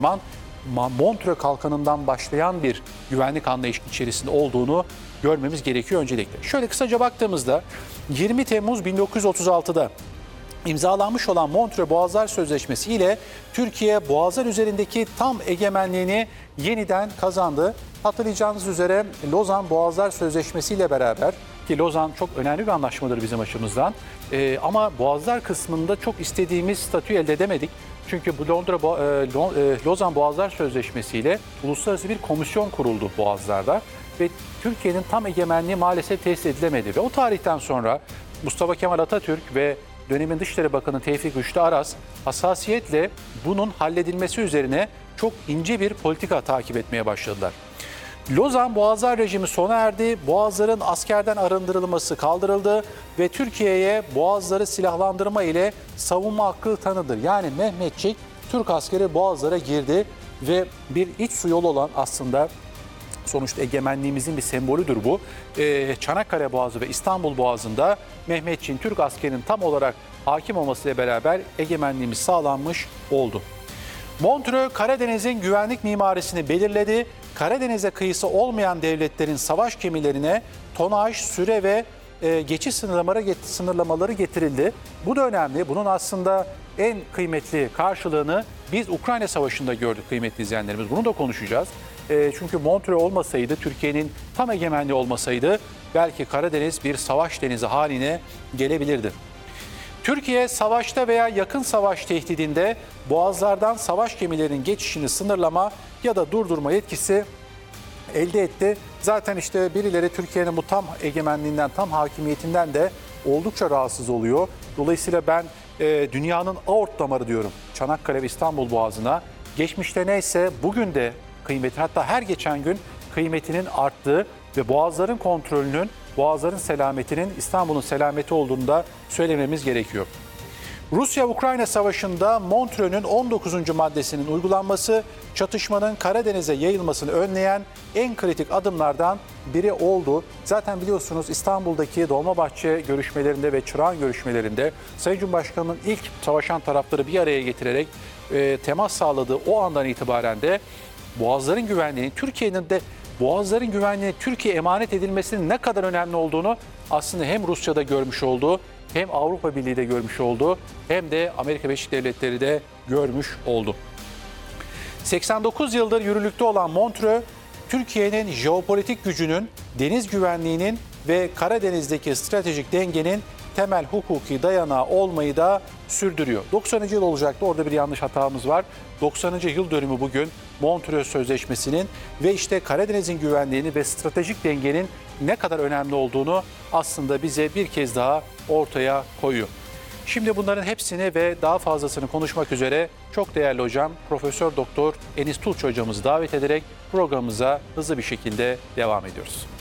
Montreux Kalkanı'ndan başlayan bir güvenlik anlayışı içerisinde olduğunu görmemiz gerekiyor öncelikle. Şöyle kısaca baktığımızda 20 Temmuz 1936'da imzalanmış olan Montreux Boğazlar Sözleşmesi ile Türkiye Boğazlar üzerindeki tam egemenliğini yeniden kazandı. Hatırlayacağınız üzere Lozan Boğazlar Sözleşmesi ile beraber, ki Lozan çok önemli bir anlaşmadır bizim açımızdan, ama Boğazlar kısmında çok istediğimiz statüyü elde edemedik. Çünkü bu Lozan Boğazlar Sözleşmesi ile uluslararası bir komisyon kuruldu Boğazlar'da ve Türkiye'nin tam egemenliği maalesef tesis edilemedi. Ve o tarihten sonra Mustafa Kemal Atatürk ve dönemin Dışişleri Bakanı Tevfik Rüştü Aras hassasiyetle bunun halledilmesi üzerine çok ince bir politika takip etmeye başladılar. Lozan Boğazlar rejimi sona erdi. Boğazların askerden arındırılması kaldırıldı ve Türkiye'ye boğazları silahlandırma ile savunma hakkı tanıdır. Yani Mehmetçik Türk askeri boğazlara girdi ve bir iç su yolu olan, aslında sonuçta egemenliğimizin bir sembolüdür bu, Çanakkale Boğazı ve İstanbul Boğazı'nda Mehmetçik'in Türk askerinin tam olarak hakim olmasıyla beraber egemenliğimiz sağlanmış oldu. Montreux Karadeniz'in güvenlik mimarisini belirledi. Karadeniz'e kıyısı olmayan devletlerin savaş gemilerine tonaj, süre ve geçiş sınırlamaları getirildi. Bu da önemli. Bunun aslında en kıymetli karşılığını biz Ukrayna Savaşı'nda gördük kıymetli izleyenlerimiz. Bunu da konuşacağız. Çünkü Montreux olmasaydı, Türkiye'nin tam egemenliği olmasaydı belki Karadeniz bir savaş denizi haline gelebilirdi. Türkiye savaşta veya yakın savaş tehdidinde boğazlardan savaş gemilerinin geçişini sınırlama ya da durdurma yetkisi elde etti. Zaten işte birileri Türkiye'nin bu tam egemenliğinden, tam hakimiyetinden de oldukça rahatsız oluyor. Dolayısıyla ben dünyanın aort damarı diyorum Çanakkale ve İstanbul Boğazı'na. Geçmişte neyse bugün de kıymeti, hatta her geçen gün kıymetinin arttığı ve boğazların kontrolünün, boğazların selametinin İstanbul'un selameti olduğunu da söylememiz gerekiyor. Rusya-Ukrayna Savaşı'nda Montreux'ün 19. maddesinin uygulanması çatışmanın Karadeniz'e yayılmasını önleyen en kritik adımlardan biri oldu. Zaten biliyorsunuz İstanbul'daki Dolmabahçe görüşmelerinde ve Çırağan görüşmelerinde Sayın Cumhurbaşkanı'nın ilk savaşan tarafları bir araya getirerek temas sağladığı o andan itibaren de boğazların güvenliğini, Türkiye'nin de boğazların güvenliğine Türkiye emanet edilmesinin ne kadar önemli olduğunu aslında hem Rusya'da görmüş olduğu, hem Avrupa Birliği'de görmüş oldu, hem de Amerika Birleşik Devletleri de görmüş oldu. 89 yıldır yürürlükte olan Montreux, Türkiye'nin jeopolitik gücünün, deniz güvenliğinin ve Karadeniz'deki stratejik dengenin temel hukuki dayanağı olmayı da sürdürüyor. 90. yıl olacaktı, orada bir yanlış hatamız var. 90. yıl dönümü bugün Montreux Sözleşmesi'nin ve işte Karadeniz'in güvenliğini ve stratejik dengenin ne kadar önemli olduğunu aslında bize bir kez daha ortaya koyuyor. Şimdi bunların hepsini ve daha fazlasını konuşmak üzere çok değerli hocam Profesör Doktor Enis Tulç hocamızı davet ederek programımıza hızlı bir şekilde devam ediyoruz.